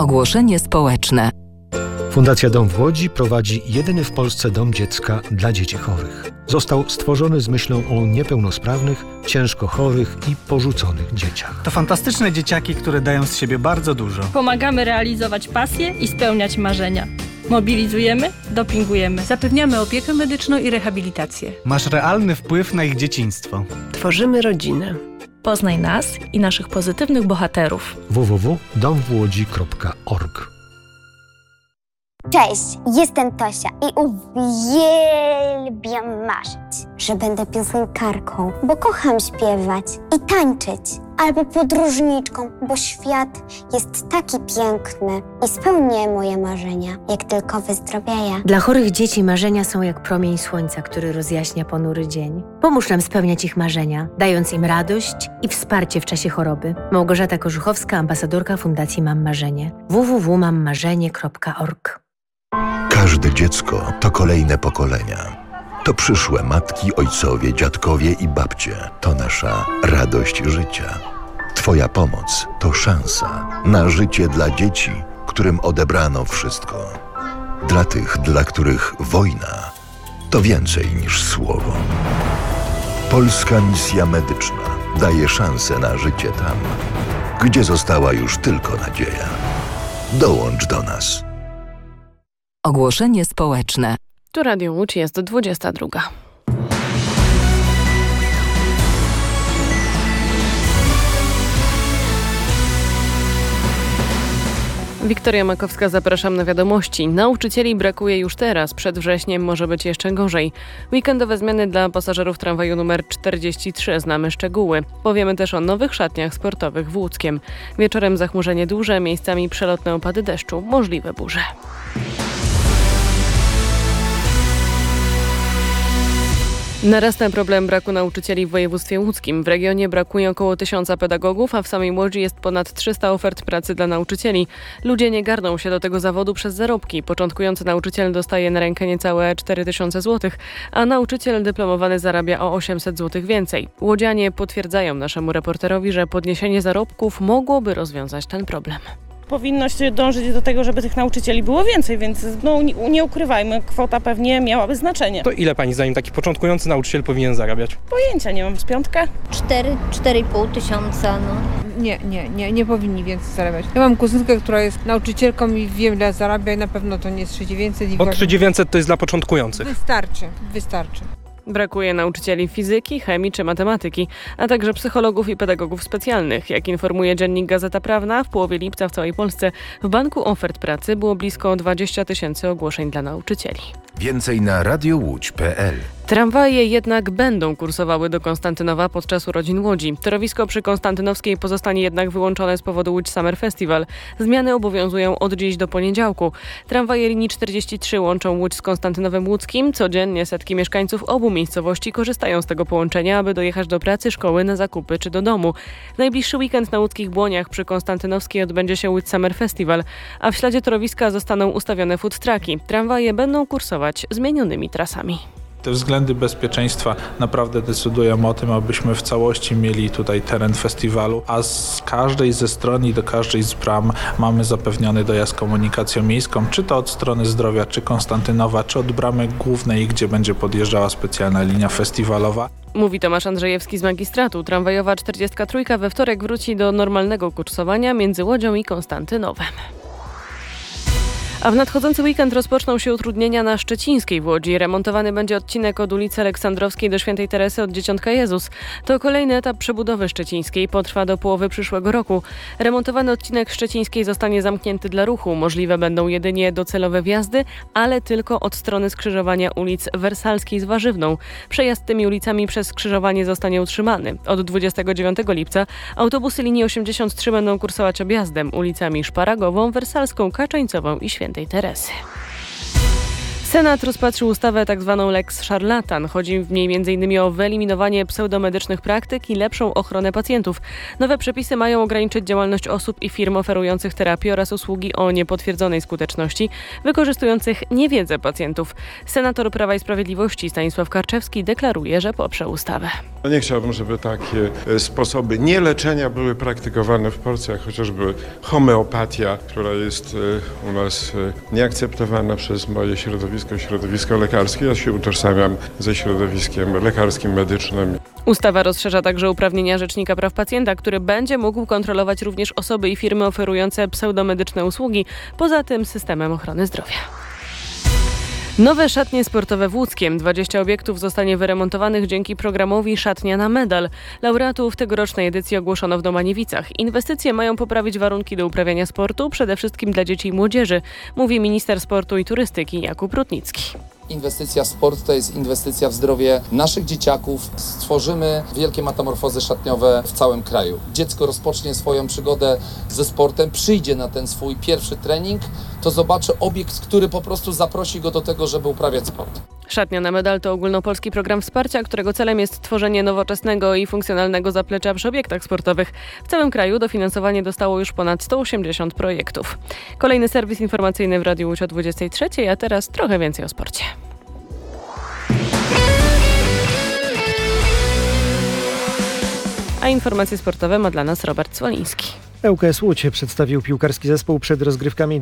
Ogłoszenie społeczne. Fundacja Dom w Łodzi prowadzi jedyny w Polsce dom dziecka dla dzieci chorych. Został stworzony z myślą o niepełnosprawnych, ciężko chorych i porzuconych dzieciach. To fantastyczne dzieciaki, które dają z siebie bardzo dużo. Pomagamy realizować pasje i spełniać marzenia. Mobilizujemy, dopingujemy. Zapewniamy opiekę medyczną i rehabilitację. Masz realny wpływ na ich dzieciństwo. Tworzymy rodzinę. Poznaj nas i naszych pozytywnych bohaterów. www.domwłodzi.org. Cześć, jestem Tosia i uwielbiam marzyć, że będę piosenkarką, bo kocham śpiewać i tańczyć. Albo podróżniczką, bo świat jest taki piękny i spełnię moje marzenia, jak tylko wyzdrowieję. Dla chorych dzieci marzenia są jak promień słońca, który rozjaśnia ponury dzień. Pomóż nam spełniać ich marzenia, dając im radość i wsparcie w czasie choroby. Małgorzata Korzuchowska, ambasadorka Fundacji Mam Marzenie. www.mammarzenie.org. Każde dziecko to kolejne pokolenia. To przyszłe matki, ojcowie, dziadkowie i babcie. To nasza radość życia. Twoja pomoc to szansa na życie dla dzieci, którym odebrano wszystko. Dla tych, dla których wojna to więcej niż słowo. Polska Misja Medyczna daje szansę na życie tam, gdzie została już tylko nadzieja. Dołącz do nas. Ogłoszenie społeczne. Tu Radio Łódź, jest 22. Wiktoria Makowska, zapraszam na wiadomości. Nauczycieli brakuje już teraz, przed wrześniem może być jeszcze gorzej. Weekendowe zmiany dla pasażerów tramwaju numer 43, znamy szczegóły. Powiemy też o nowych szatniach sportowych w Łódzkiem. Wieczorem zachmurzenie duże, miejscami przelotne opady deszczu, możliwe burze. Narasta problem braku nauczycieli w województwie łódzkim. W regionie brakuje około 1000 pedagogów, a w samej Łodzi jest ponad 300 ofert pracy dla nauczycieli. Ludzie nie garną się do tego zawodu przez zarobki. Początkujący nauczyciel dostaje na rękę niecałe 4000 zł, a nauczyciel dyplomowany zarabia o 800 zł więcej. Łodzianie potwierdzają naszemu reporterowi, że podniesienie zarobków mogłoby rozwiązać ten problem. Powinno się dążyć do tego, żeby tych nauczycieli było więcej, więc nie ukrywajmy, kwota pewnie miałaby znaczenie. To ile pani zdaniem taki początkujący nauczyciel powinien zarabiać? Pojęcia nie mam, z piątkę? 4,5 tysiąca, no. Nie powinni więcej zarabiać. Ja mam kuzynkę, która jest nauczycielką i wiem, ile zarabia i na pewno to nie jest 3900. Bo 3900 to jest dla początkujących. Wystarczy. Brakuje nauczycieli fizyki, chemii czy matematyki, a także psychologów i pedagogów specjalnych. Jak informuje dziennik Gazeta Prawna, w połowie lipca w całej Polsce w banku ofert pracy było blisko 20 000 ogłoszeń dla nauczycieli. Więcej na radiołódź.pl. Tramwaje jednak będą kursowały do Konstantynowa podczas urodzin Łodzi. Torowisko przy Konstantynowskiej pozostanie jednak wyłączone z powodu Łódź Summer Festival. Zmiany obowiązują od dziś do poniedziałku. Tramwaje linii 43 łączą Łódź z Konstantynowem Łódzkim. Codziennie setki mieszkańców obu miejscowości korzystają z tego połączenia, aby dojechać do pracy, szkoły, na zakupy czy do domu. W najbliższy weekend na łódzkich Błoniach przy Konstantynowskiej odbędzie się Łódź Summer Festival, a w śladzie torowiska zostaną ustawione food trucki. Tramwaje będą kursować zmienionymi trasami. Te względy bezpieczeństwa naprawdę decydują o tym, abyśmy w całości mieli tutaj teren festiwalu, a z każdej ze stron i do każdej z bram mamy zapewniony dojazd komunikacją miejską, czy to od strony Zdrowia, czy Konstantynowa, czy od bramy głównej, gdzie będzie podjeżdżała specjalna linia festiwalowa. Mówi Tomasz Andrzejewski z magistratu. Tramwajowa 43 we wtorek wróci do normalnego kursowania między Łodzią i Konstantynowem. A w nadchodzący weekend rozpoczną się utrudnienia na Szczecińskiej w Łodzi. Remontowany będzie odcinek od ulicy Aleksandrowskiej do Świętej Teresy od Dzieciątka Jezus. To kolejny etap przebudowy Szczecińskiej. Potrwa do połowy przyszłego roku. Remontowany odcinek Szczecińskiej zostanie zamknięty dla ruchu. Możliwe będą jedynie docelowe wjazdy, ale tylko od strony skrzyżowania ulic Wersalskiej z Warzywną. Przejazd tymi ulicami przez skrzyżowanie zostanie utrzymany. Od 29 lipca autobusy linii 83 będą kursować objazdem ulicami Szparagową, Wersalską, Kaczańcową i Świętej Teresy. Senat rozpatrzył ustawę tzw. Lex Szarlatan. Chodzi w niej m.in. o wyeliminowanie pseudomedycznych praktyk i lepszą ochronę pacjentów. Nowe przepisy mają ograniczyć działalność osób i firm oferujących terapię oraz usługi o niepotwierdzonej skuteczności, wykorzystujących niewiedzę pacjentów. Senator Prawa i Sprawiedliwości Stanisław Karczewski deklaruje, że poprze ustawę. Nie chciałbym, żeby takie sposoby nieleczenia były praktykowane w Polsce, jak chociażby homeopatia, która jest u nas nieakceptowana przez moje środowisko lekarskie. Ja się utożsamiam ze środowiskiem lekarskim, medycznym. Ustawa rozszerza także uprawnienia Rzecznika Praw Pacjenta, który będzie mógł kontrolować również osoby i firmy oferujące pseudomedyczne usługi, poza tym systemem ochrony zdrowia. Nowe szatnie sportowe w Łódzkiem. 20 obiektów zostanie wyremontowanych dzięki programowi Szatnia na medal. Laureatów tegorocznej edycji ogłoszono w Domaniewicach. Inwestycje mają poprawić warunki do uprawiania sportu, przede wszystkim dla dzieci i młodzieży, mówi minister sportu i turystyki Jakub Rutnicki. Inwestycja w sport to jest inwestycja w zdrowie naszych dzieciaków. Stworzymy wielkie metamorfozy szatniowe w całym kraju. Dziecko rozpocznie swoją przygodę ze sportem, przyjdzie na ten swój pierwszy trening, to zobaczy obiekt, który po prostu zaprosi go do tego, żeby uprawiać sport. Szatnia na medal to ogólnopolski program wsparcia, którego celem jest tworzenie nowoczesnego i funkcjonalnego zaplecza przy obiektach sportowych. W całym kraju dofinansowanie dostało już ponad 180 projektów. Kolejny serwis informacyjny w Radiu Łódź o 23, a teraz trochę więcej o sporcie. A informacje sportowe ma dla nas Robert Swoliński. ŁKS Łódź przedstawił piłkarski zespół przed rozgrywkami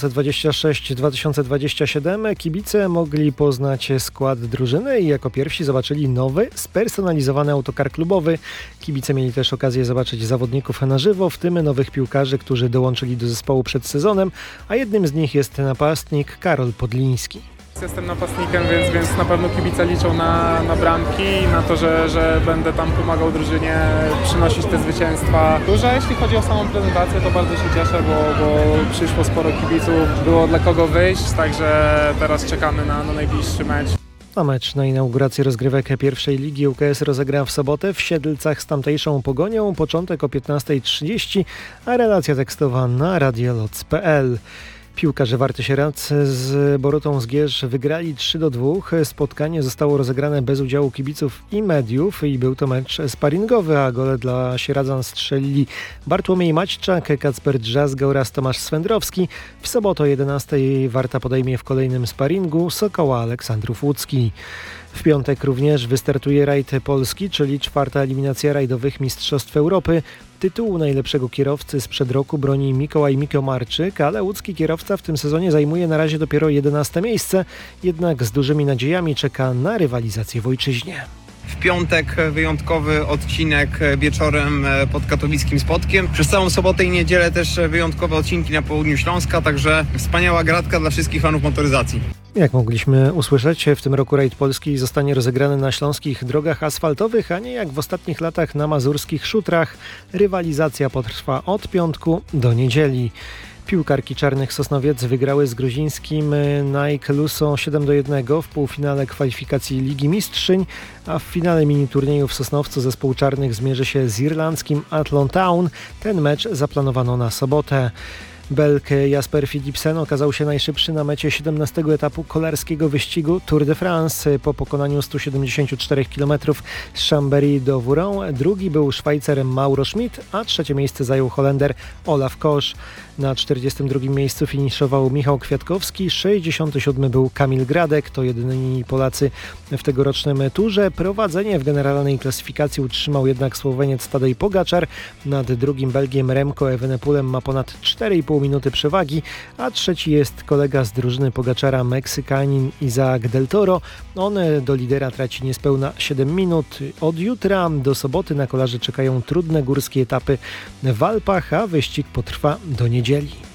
2026-2027. Kibice mogli poznać skład drużyny i jako pierwsi zobaczyli nowy, spersonalizowany autokar klubowy. Kibice mieli też okazję zobaczyć zawodników na żywo, w tym nowych piłkarzy, którzy dołączyli do zespołu przed sezonem, a jednym z nich jest napastnik Karol Podliński. Jestem napastnikiem, więc na pewno kibice liczą na bramki i na to, że będę tam pomagał drużynie przynosić te zwycięstwa duże. Jeśli chodzi o samą prezentację, to bardzo się cieszę, bo przyszło sporo kibiców, było dla kogo wyjść, także teraz czekamy na najbliższy mecz. A mecz na inaugurację rozgrywek pierwszej ligi ŁKS rozegra w sobotę w Siedlcach z tamtejszą Pogonią. Początek o 15:30, a relacja tekstowa na radioloc.pl. Piłkarze Warty Sieradz z Borutą Zgierz wygrali 3-2. Spotkanie zostało rozegrane bez udziału kibiców i mediów i był to mecz sparingowy, a gole dla Sieradzan strzelili Bartłomiej Maćczak, Kacper Drzazga oraz Tomasz Swędrowski. W sobotę o 11:00 Warta podejmie w kolejnym sparingu Sokoła Aleksandrów Łódzki. W piątek również wystartuje rajd Polski, czyli 4. eliminacja rajdowych Mistrzostw Europy. Tytułu najlepszego kierowcy sprzed roku broni Mikołaj Mikiomarczyk, ale łódzki kierowca w tym sezonie zajmuje na razie dopiero 11. miejsce, jednak z dużymi nadziejami czeka na rywalizację w ojczyźnie. W piątek wyjątkowy odcinek wieczorem pod katowickim Spodkiem. Przez całą sobotę i niedzielę też wyjątkowe odcinki na południu Śląska, także wspaniała gratka dla wszystkich fanów motoryzacji. Jak mogliśmy usłyszeć, w tym roku rajd Polski zostanie rozegrany na śląskich drogach asfaltowych, a nie jak w ostatnich latach na mazurskich szutrach. Rywalizacja potrwa od piątku do niedzieli. Piłkarki Czarnych Sosnowiec wygrały z gruzińskim Nike Luso 7-1 w półfinale kwalifikacji Ligi Mistrzyń, a w finale mini-turnieju w Sosnowcu zespół Czarnych zmierzy się z irlandzkim Athlone Town. Ten mecz zaplanowano na sobotę. Belg Jasper Philipsen okazał się najszybszy na mecie 17 etapu kolarskiego wyścigu Tour de France po pokonaniu 174 km z Chambéry do Vourons. Drugi był Szwajcarem Mauro Schmidt, a trzecie miejsce zajął Holender Olaf Kosz. Na 42 miejscu finiszował Michał Kwiatkowski, 67 był Kamil Gradek, to jedyni Polacy w tegorocznym turze. Prowadzenie w generalnej klasyfikacji utrzymał jednak Słoweniec Tadej Pogaczar. Nad drugim Belgiem Remco Evenepoelem ma ponad 4,5 minuty przewagi, a trzeci jest kolega z drużyny Pogaczara, Meksykanin Isaac Del Toro. On do lidera traci niespełna 7 minut. Od jutra do soboty na kolarzy czekają trudne górskie etapy w Alpach, a wyścig potrwa do niedzieli.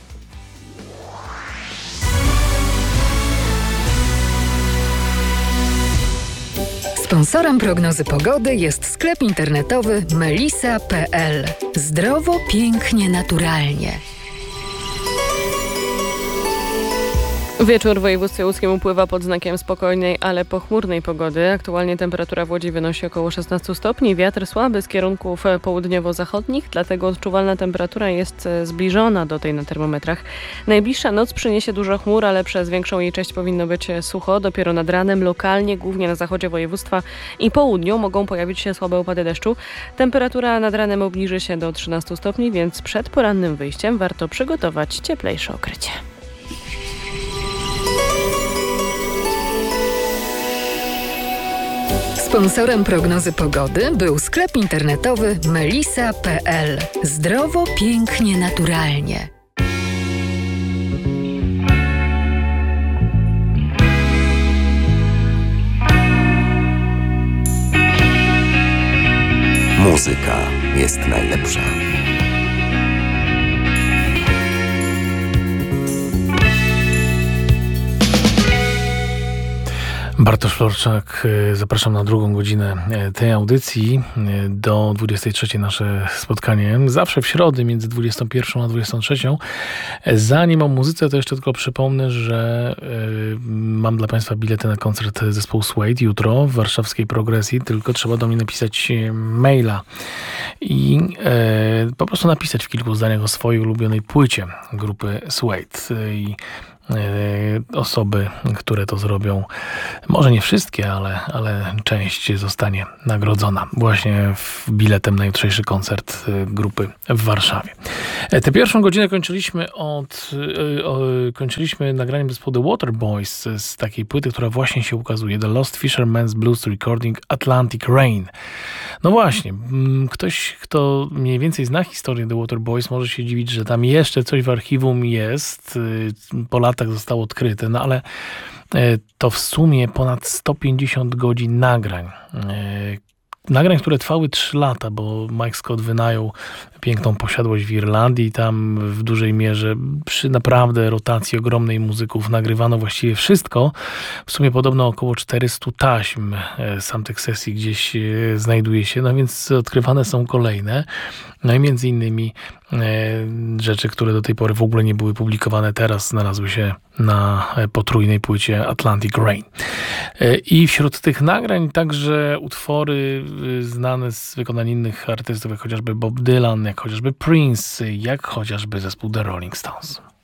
Sponsorem prognozy pogody jest sklep internetowy melisa.pl. Zdrowo, pięknie, naturalnie. Wieczór w województwie łódzkim upływa pod znakiem spokojnej, ale pochmurnej pogody. Aktualnie temperatura w Łodzi wynosi około 16 stopni. Wiatr słaby z kierunków południowo-zachodnich, dlatego odczuwalna temperatura jest zbliżona do tej na termometrach. Najbliższa noc przyniesie dużo chmur, ale przez większą jej część powinno być sucho. Dopiero nad ranem lokalnie, głównie na zachodzie województwa i południu mogą pojawić się słabe opady deszczu. Temperatura nad ranem obniży się do 13 stopni, więc przed porannym wyjściem warto przygotować cieplejsze okrycie. Sponsorem prognozy pogody był sklep internetowy melisa.pl. Zdrowo, pięknie, naturalnie. Muzyka jest najlepsza. Bartosz Florczak, zapraszam na drugą godzinę tej audycji. Do 23 nasze spotkanie, zawsze w środę między 21 a 23. Zanim o muzyce, to jeszcze tylko przypomnę, że mam dla Państwa bilety na koncert zespołu Suede jutro w warszawskiej Progresji, tylko trzeba do mnie napisać maila i po prostu napisać w kilku zdaniach o swojej ulubionej płycie grupy Suede. I osoby, które to zrobią, może nie wszystkie, ale część zostanie nagrodzona właśnie biletem na jutrzejszy koncert grupy w Warszawie. Tę pierwszą godzinę kończyliśmy nagraniem zespołu The Waterboys z takiej płyty, która właśnie się ukazuje, The Lost Fisherman's Blues Recording Atlantic Rain. No właśnie, ktoś, kto mniej więcej zna historię The Waterboys, może się dziwić, że tam jeszcze coś w archiwum jest, po latach zostało odkryte, no ale to w sumie ponad 150 godzin nagrań. Nagrań, które trwały 3 lata, bo Mike Scott wynajął piękną posiadłość w Irlandii i tam w dużej mierze przy naprawdę rotacji ogromnej muzyków nagrywano właściwie wszystko. W sumie podobno około 400 taśm sam tych sesji gdzieś znajduje się, no więc odkrywane są kolejne. No i między innymi rzeczy, które do tej pory w ogóle nie były publikowane, teraz znalazły się na potrójnej płycie Atlantic Rain. I wśród tych nagrań także utwory znane z wykonań innych artystów, jak chociażby Bob Dylan, jak chociażby Prince, jak chociażby zespół The Rolling Stones.